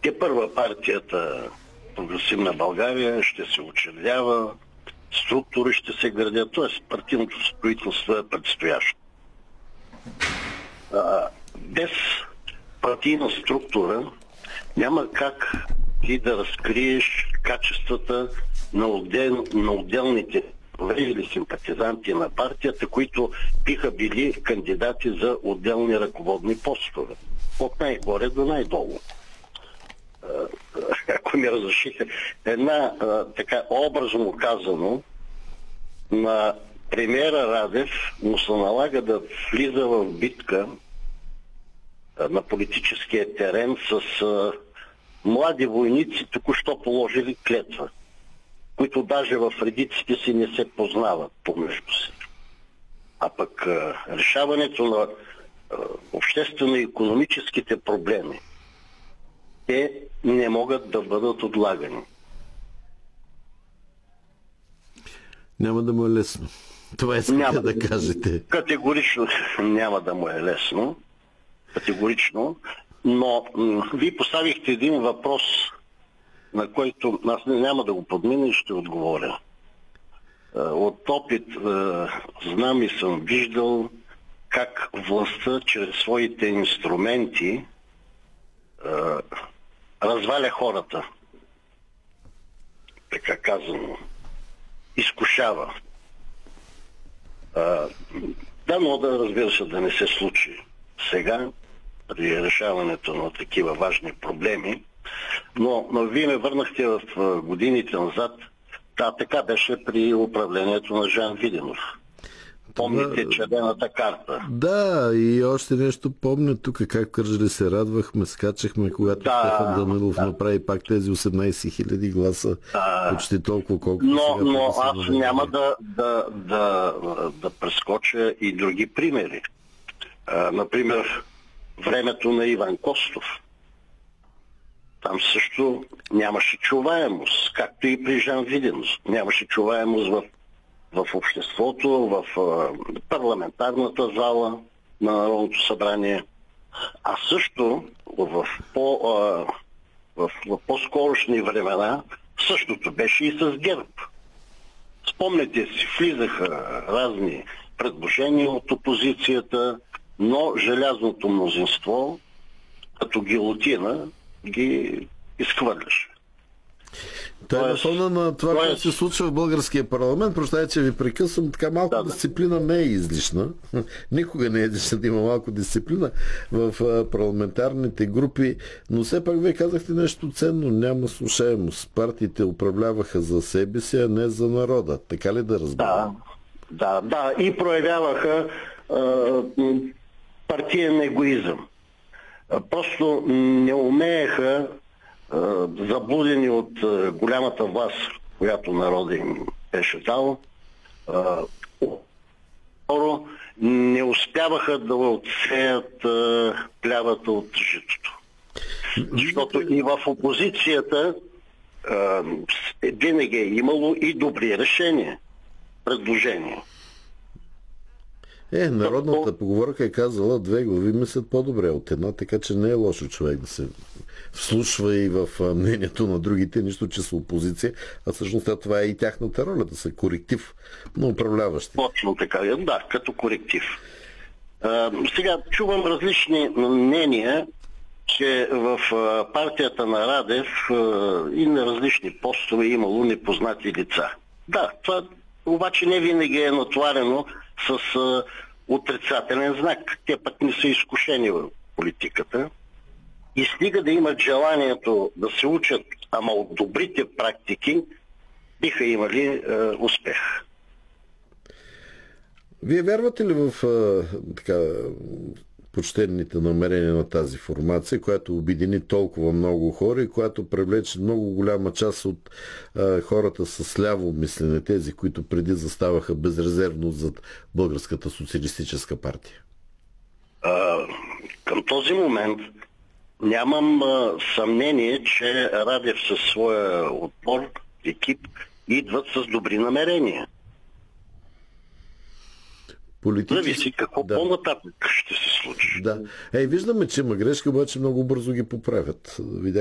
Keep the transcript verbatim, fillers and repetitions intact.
Те първа партията Прогресивна България ще се учредява, структури ще се градят, т.е. партийното строителство е предстоящо. А, без партийна структура няма как ти да разкриеш качествата на, отдел, на отделните или симпатизанти на партията, които биха били кандидати за отделни ръководни постове. От най-горе до най-долу. Ако ми разрешите, една така образно казано, на премиера Радев му се налага да влиза в битка на политическия терен с а, млади войници, току-що положили клетва, които даже в редиците си не се познават помежду си. А пък а, решаването на а, обществено-икономическите проблеми, те не могат да бъдат отлагани. Няма да му е лесно. Това искате да кажете. Категорично няма да му е лесно. Категорично. Но м- вие поставихте един въпрос, на който аз няма да го подмина и ще отговоря. От опит знам и съм виждал как властта чрез своите инструменти разваля хората. Така казано. Изкушава. Да, но да, разбира се, да не се случи сега, при решаването на такива важни проблеми. Но, но вие ме върнахте в годините назад. Да, така беше при управлението на Жан Виденов. Помните червената карта. Да, и още нещо помня тук, как Кърджали се радвахме, скачахме, когато да, Стефан Данилов да. направи пак тези осемнайсет хиляди гласа, да. почти толкова колкото но, сега. Но аз няма да, да, да, да прескоча и други примери. А, например, времето на Иван Костов. Там също нямаше чуваемост, както и при Жан Виденов. Нямаше чуваемост в в обществото, в а, парламентарната зала на Народното събрание, а също в, по, а, в, в по-скорошни времена същото беше и с ГЕРБ. Спомняте си, влизаха разни предложения от опозицията, но желязното мнозинство като гилотина ги изхвърляше. Той е на фона на това, което се случва в българския парламент. Прощайте, че ви прекъсвам. Така малко да, дисциплина не е излишна. Никога не е излишна да има малко дисциплина в парламентарните групи. Но все пак вие казахте нещо ценно. Няма слушаемост. Партиите управляваха за себе си, а не за народа. Така ли да разбирам? Да, да, да. И проявяваха а, партиен егоизъм. Просто не умееха, заблудени от голямата власт, която народа им беше дал, не успяваха да отсеят плявата от житото. Защото и в опозицията винаги е имало и добри решения, предложения. Е, народната поговорка е казала, две глави мислят по-добре от една, така че не е лошо човек да се вслушва и в мнението на другите, нищо, че са опозиция, а всъщност това е и тяхната роля, да са коректив на управляващи. Точно така, да, като коректив. А, сега чувам различни мнения, че в партията на Радев и на различни постове имало непознати лица. Да, това обаче не винаги е натварено с а, отрицателен знак. Те пък не са изкушени в политиката. И стига да имат желанието да се учат, ама от добрите практики, биха имали а, успех. Вие вярвате ли в а, така, почтените намерения на тази формация, която обедини толкова много хора и която привлече много голяма част от а, хората с ляво мислене, тези, които преди заставаха безрезервно зад Българската социалистическа партия? А, към този момент нямам а, съмнение, че Радев със своя отбор, екип, идват с добри намерения. Политически... Зависи какво да. По-нататък ще се случи. Да. Ей, виждаме, че има грешка, обаче много бързо ги поправят. Видях